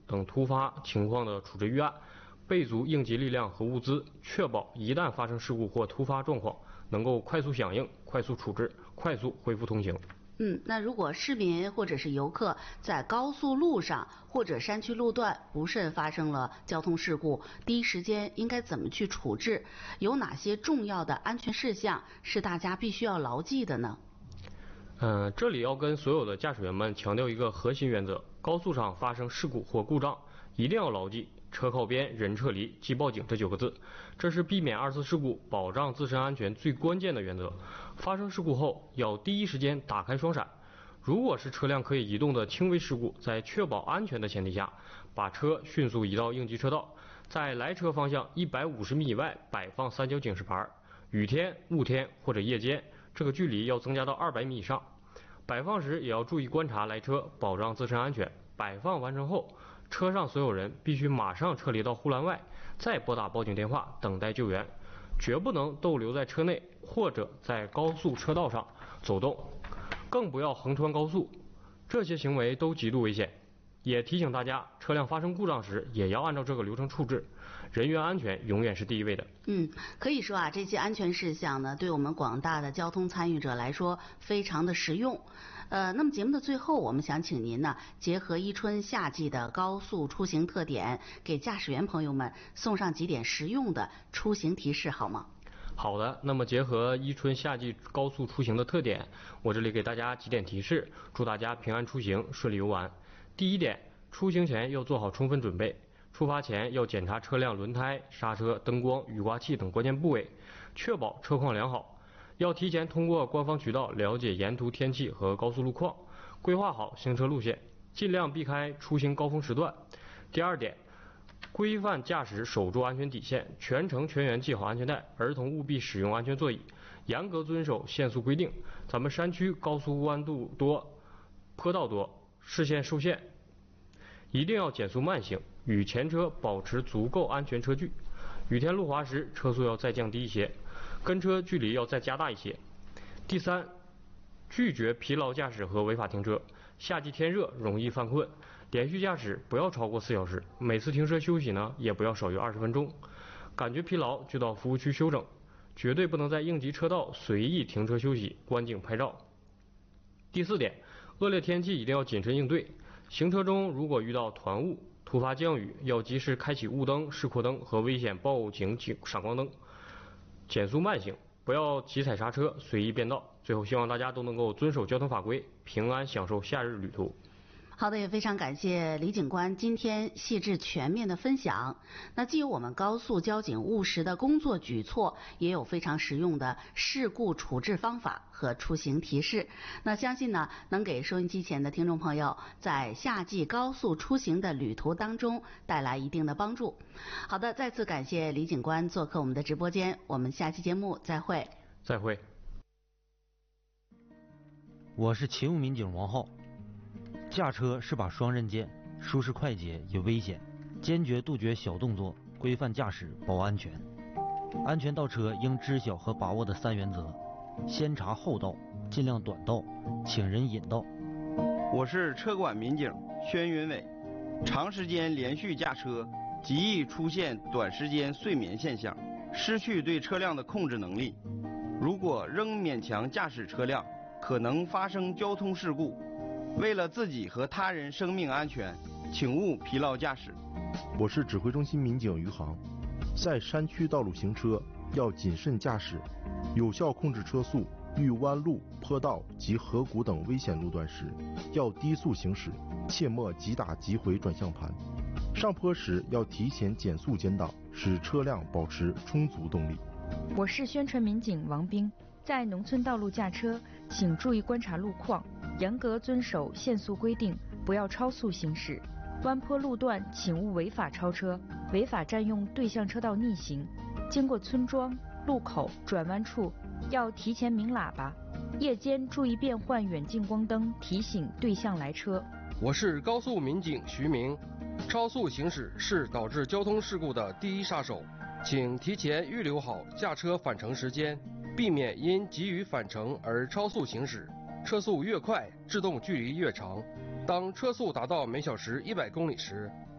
等突发情况的处置预案，备足应急力量和物资，确保一旦发生事故或突发状况，能够快速响应、快速处置、快速恢复通行。 那如果市民或者是游客在高速路上或者山区路段不慎发生了交通事故，第一时间应该怎么去处置？有哪些重要的安全事项是大家必须要牢记的呢？ 这里要跟所有的驾驶员们强调一个核心原则：高速上发生事故或故障，一定要牢记车靠边、人撤离、即报警这9个字，这是避免2次事故、保障自身安全最关键的原则。发生事故后，要第一时间打开双闪。如果是车辆可以移动的轻微事故，在确保安全的前提下，把车迅速移到应急车道，在来车方向150米以外摆放3角警示牌。雨天、雾天或者夜间，这个距离要增加到200米以上。摆放时也要注意观察来车，保障自身安全。摆放完成后，车上所有人必须马上撤离到护栏外，再拨打报警电话等待救援，绝不能逗留在车内或者在高速车道上走动，更不要横穿高速，这些行为都极度危险。也提醒大家，车辆发生故障时也要按照这个流程处置，人员安全永远是第一位的。 可以说啊，这些安全事项呢，对我们广大的交通参与者来说非常的实用。那么节目的最后，我们想请您呢，结合伊春夏季的高速出行特点，给驾驶员朋友们送上几点实用的出行提示，好吗？ 好的，那么结合伊春夏季高速出行的特点，我这里给大家几点提示，祝大家平安出行，顺利游玩。第一点，出行前要做好充分准备，出发前要检查车辆轮胎、刹车、灯光、雨刮器等关键部位，确保车况良好。要提前通过官方渠道了解沿途天气和高速路况，规划好行车路线，尽量避开出行高峰时段。第二点，规范驾驶，守住安全底线，全程全员系好安全带，儿童务必使用安全座椅，严格遵守限速规定。咱们山区高速弯度多，坡道多，视线受限，一定要减速慢行，与前车保持足够安全车距。雨天路滑时，车速要再降低一些，跟车距离要再加大一些。第三，拒绝疲劳驾驶和违法停车。夏季天热，容易犯困，连续驾驶不要超过4小时，每次停车休息呢也不要少于20分钟。感觉疲劳就到服务区休整，绝对不能在应急车道随意停车休息、观景拍照。第四点，恶劣天气一定要谨慎应对。行车中如果遇到团雾、突发降雨，要及时开启雾灯、示扩灯和危险报警闪光灯，减速慢行，不要急踩刹车，随意变道。最后希望大家都能够遵守交通法规，平安享受夏日旅途。 好的，也非常感谢李警官今天细致全面的分享。那既有我们高速交警务实的工作举措，也有非常实用的事故处置方法和出行提示。那相信呢，能给收音机前的听众朋友在夏季高速出行的旅途当中带来一定的帮助。好的，再次感谢李警官做客我们的直播间，我们下期节目再会。 再会。 我是勤务民警王浩。驾车是把双刃剑，舒适快捷也危险，坚决杜绝小动作，规范驾驶保安全。安全倒车应知晓和把握的3原则：先查后到，尽量短道，请人引道。 我是车管民警宣云伟。长时间连续驾车极易出现短时间睡眠现象，失去对车辆的控制能力。如果仍勉强驾驶车辆，可能发生交通事故。为了自己和他人生命安全，请勿疲劳驾驶。 我是指挥中心民警余航。在山区道路行车要谨慎驾驶，有效控制车速。遇弯路、坡道及河谷等危险路段时，要低速行驶，切莫急打急回转向盘。上坡时要提前减速减档，使车辆保持充足动力。 我是宣传民警王兵。在农村道路驾车，请注意观察路况，严格遵守限速规定，不要超速行驶。弯坡路段请勿违法超车，违法占用对向车道逆行。经过村庄、路口、转弯处，要提前鸣喇叭。夜间注意变换远近光灯，提醒对向来车。 我是高速民警徐明。超速行驶是导致交通事故的第一杀手，请提前预留好驾车返程时间，避免因急于返程而超速行驶。车速越快，制动距离越长。当车速达到每小时100公里时，